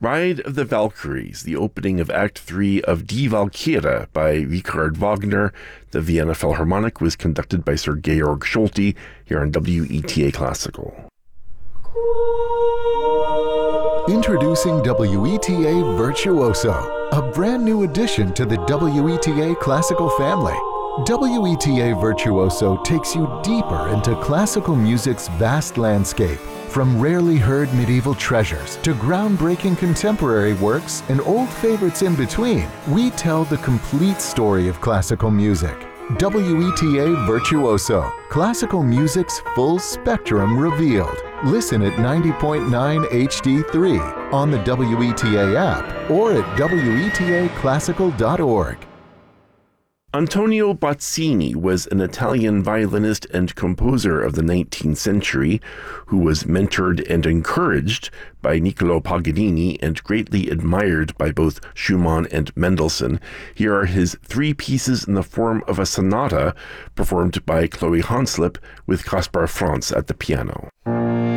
Ride of the Valkyries, the opening of Act 3 of Die Walküre by Richard Wagner. The Vienna Philharmonic was conducted by Sir Georg Scholti here on WETA Classical. Introducing WETA Virtuoso, a brand new addition to the WETA Classical family. WETA Virtuoso takes you deeper into classical music's vast landscape. From rarely heard medieval treasures to groundbreaking contemporary works and old favorites in between, we tell the complete story of classical music. WETA Virtuoso, classical music's full spectrum revealed. Listen at 90.9 HD3 on the WETA app or at WETAclassical.org. Antonio Bazzini was an Italian violinist and composer of the 19th century who was mentored and encouraged by Niccolò Paganini and greatly admired by both Schumann and Mendelssohn. Here are his three pieces in the form of a sonata performed by Chloe Hanslip with Kaspar Franz at the piano.